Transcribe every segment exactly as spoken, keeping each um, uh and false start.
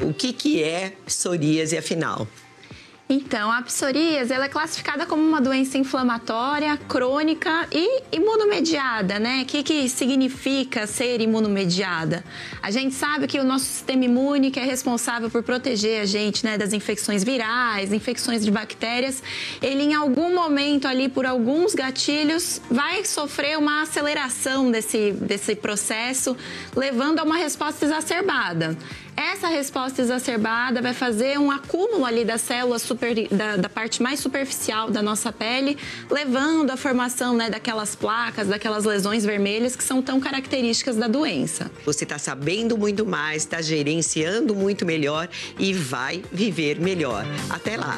O que, que é psoríase, afinal? Então, a psoríase ela é classificada como uma doença inflamatória, crônica e imunomediada, né? O que, que significa ser imunomediada? A gente sabe que o nosso sistema imune, que é responsável por proteger a gente, né, das infecções virais, infecções de bactérias, ele em algum momento ali, por alguns gatilhos, vai sofrer uma aceleração desse, desse processo, levando a uma resposta exacerbada. Essa resposta exacerbada vai fazer um acúmulo ali das células super, da, da parte mais superficial da nossa pele, levando à formação, né, daquelas placas, daquelas lesões vermelhas que são tão características da doença. Você está sabendo muito mais, está gerenciando muito melhor e vai viver melhor. Até lá!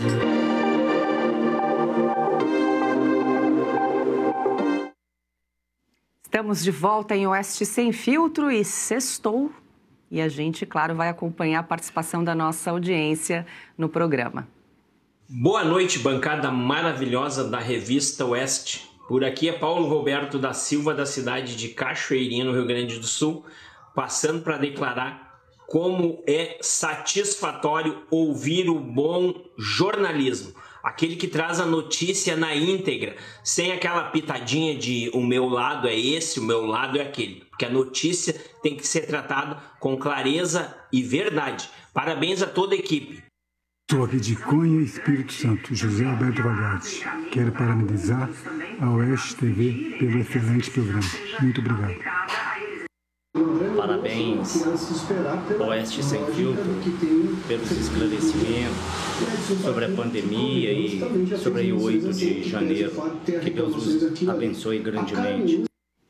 Estamos de volta em Oeste Sem Filtro e sextou. E a gente, claro, vai acompanhar a participação da nossa audiência no programa. Boa noite, bancada maravilhosa da Revista Oeste. Por aqui é Paulo Roberto da Silva, da cidade de Cachoeirinha, no Rio Grande do Sul, passando para declarar como é satisfatório ouvir o bom jornalismo. Aquele que traz a notícia na íntegra, sem aquela pitadinha de o meu lado é esse, o meu lado é aquele. Porque a notícia tem que ser tratada com clareza e verdade. Parabéns a toda a equipe. Sou aqui de Cunha, Espírito Santo, José Alberto Valharte. Quero parabenizar a Oeste T V pelo excelente programa. Muito obrigado. Parabéns Oeste Sem Filtro pelos esclarecimentos sobre a pandemia e sobre o oito de janeiro. Que Deus nos abençoe grandemente.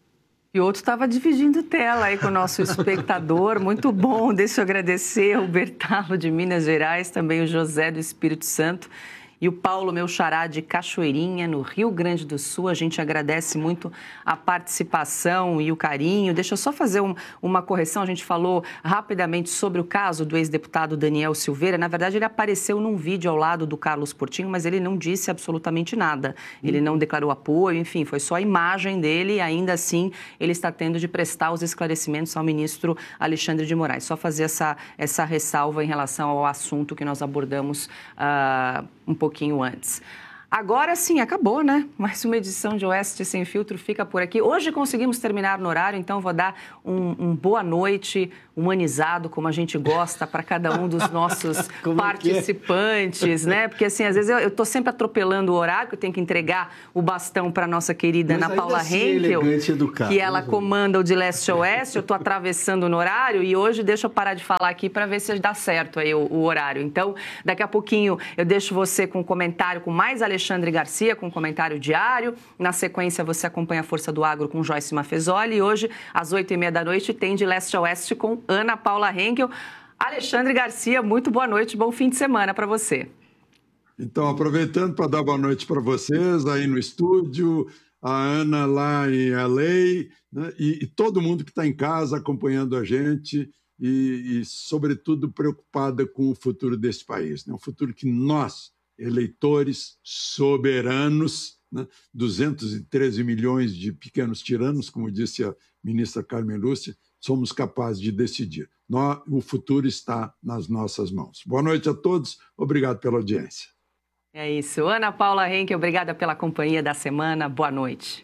E outro estava dividindo tela aí com o nosso espectador, muito bom. Deixa eu agradecer o Bertalo de Minas Gerais, também o José do Espírito Santo e o Paulo, meu xará, de Cachoeirinha, no Rio Grande do Sul. A gente agradece muito a participação e o carinho. Deixa eu só fazer um, uma correção. A gente falou rapidamente sobre o caso do ex-deputado Daniel Silveira. Na verdade, ele apareceu num vídeo ao lado do Carlos Portinho, mas ele não disse absolutamente nada. Ele não declarou apoio, enfim, foi só a imagem dele e ainda assim ele está tendo de prestar os esclarecimentos ao ministro Alexandre de Moraes. Só fazer essa, essa ressalva em relação ao assunto que nós abordamos uh, um pouquinho antes. Agora sim, acabou, né? Mais uma edição de Oeste Sem Filtro fica por aqui. Hoje conseguimos terminar no horário, então vou dar um, um boa noite humanizado, como a gente gosta, para cada um dos nossos participantes, é? né? Porque, assim, às vezes eu estou sempre atropelando o horário, que eu tenho que entregar o bastão para a nossa querida Ana Paula Henkel, que ela comanda o de leste a oeste. Eu estou atravessando no horário e hoje deixa eu parar de falar aqui para ver se dá certo aí o, o horário. Então, daqui a pouquinho eu deixo você com um comentário com mais Alexandre Alexandre Garcia, com um comentário diário. Na sequência, você acompanha a Força do Agro com Joyce Mafezoli. E hoje, às oito e meia da noite, tem de leste a oeste com Ana Paula Henkel. Alexandre Garcia, muito boa noite, bom fim de semana para você. Então, aproveitando para dar boa noite para vocês aí no estúdio, a Ana lá em L A, né, e, e todo mundo que está em casa acompanhando a gente e, e, sobretudo, preocupada com o futuro desse país, né? Um futuro que nós, eleitores soberanos, né? duzentos e treze milhões de pequenos tiranos, como disse a ministra Carmen Lúcia, somos capazes de decidir. Nós, o futuro está nas nossas mãos. Boa noite a todos, obrigado pela audiência. É isso. Ana Paula Henkel, obrigada pela companhia da semana. Boa noite.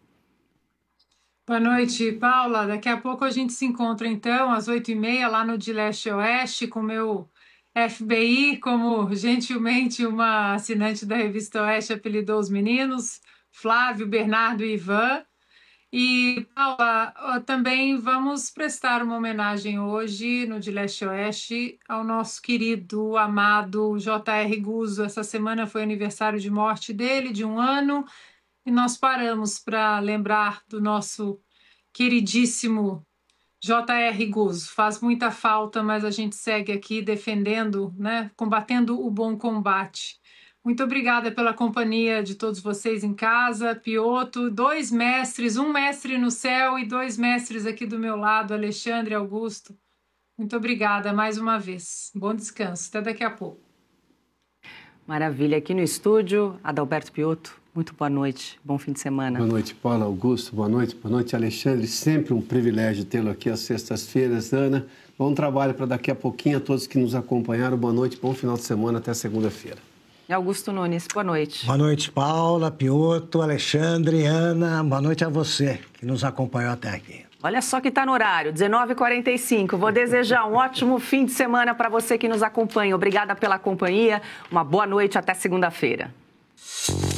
Boa noite, Paula. Daqui a pouco a gente se encontra, então, às oito e meia, lá no De Leste a Oeste, com o meu F B I, como gentilmente uma assinante da Revista Oeste apelidou os meninos, Flávio, Bernardo e Ivan. E, Paula, também vamos prestar uma homenagem hoje no De Leste a Oeste ao nosso querido, amado J R Guzzo. Essa semana foi aniversário de morte dele, de um ano, e nós paramos para lembrar do nosso queridíssimo J R Guzzo. Faz muita falta, mas a gente segue aqui defendendo, né, combatendo o bom combate. Muito obrigada pela companhia de todos vocês em casa. Piotto, dois mestres, um mestre no céu e dois mestres aqui do meu lado, Alexandre e Augusto. Muito obrigada mais uma vez. Bom descanso. Até daqui a pouco. Maravilha. Aqui no estúdio, Adalberto Piotto. Muito boa noite, bom fim de semana. Boa noite, Paula, Augusto, boa noite, boa noite, Alexandre. Sempre um privilégio tê-lo aqui às sextas-feiras, Ana. Bom trabalho para daqui a pouquinho a todos que nos acompanharam. Boa noite, bom final de semana, até segunda-feira. Augusto Nunes, boa noite. Boa noite, Paula, Piotr, Alexandre, Ana. Boa noite a você que nos acompanhou até aqui. Olha só que está no horário, dezenove e quarenta e cinco. Vou desejar um ótimo fim de semana para você que nos acompanha. Obrigada pela companhia. Uma boa noite, até segunda-feira.